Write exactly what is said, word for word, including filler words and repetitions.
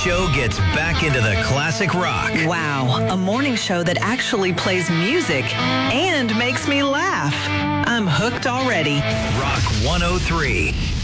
show gets back into the classic rock. Wow, a morning show that actually plays music and makes me laugh. I'm hooked already. Rock one oh three.